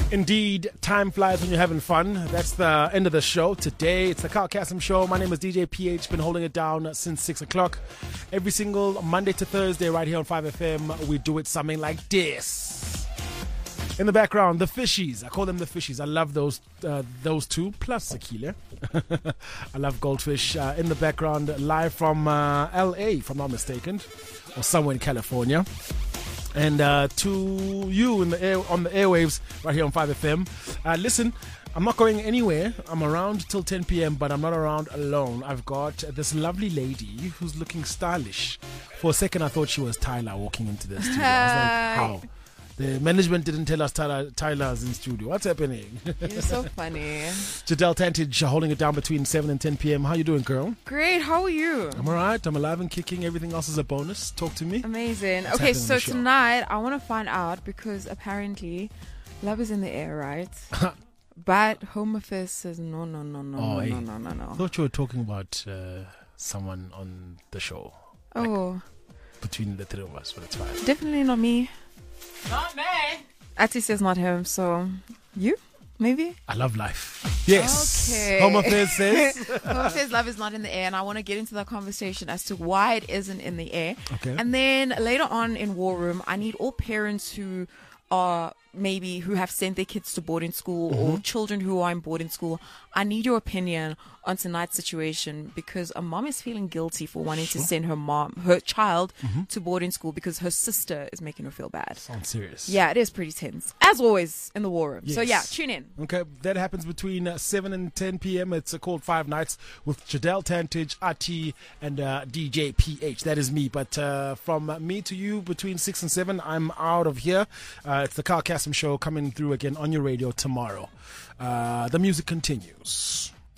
Indeed, time flies when you're having fun. That's the end of the show. Today, it's the Carl Cassim Show. My name is DJ PH. Been holding it down since 6 o'clock. Every single Monday to Thursday right here on 5FM, we do it something like this. In the background, the Fishies. I call them the Fishies. I love those two, plus Akile. I love Goldfish. In the background, live from LA, if I'm not mistaken, or somewhere in California. And to you on the airwaves right here on 5FM. Listen, I'm not going anywhere. I'm around till 10 p.m., but I'm not around alone. I've got this lovely lady who's looking stylish. For a second, I thought she was Tyler walking into the studio. I was like, how? The management didn't tell us Tyler's in studio. What's happening? You're so funny. Jadelle Tantich holding it down between 7 and 10 p.m. How you doing, girl? Great. How are you? I'm all right. I'm alive and kicking. Everything else is a bonus. Talk to me. Amazing. Okay, so tonight I want to find out, because apparently love is in the air, right? But Home Affairs says no. I thought you were talking about someone on the show. Oh. Like, between the three of us, but it's fine. Definitely not me. Not me. Ati says not him, so you? Maybe? I love life. Yes. Okay. Home Affairs says. Home Affairs love is not in the air, and I want to get into that conversation as to why it isn't in the air. Okay. And then later on in War Room, I need all parents who are who have sent their kids to boarding school or children who are in boarding school. I need your opinion on tonight's situation, because a mom is feeling guilty for wanting to send her child to boarding school because her sister is making her feel bad. Sounds serious. Yeah, it is pretty tense, as always in the War Room. Yes. So yeah, tune in. Okay, that happens between 7 and 10 p.m. It's called Five Nights with Jadelle Tantich, RT, and DJ PH. That is me. But from me to you, between 6 and 7, I'm out of here. It's the Carl Cassim Show coming through again on your radio tomorrow. The music continues.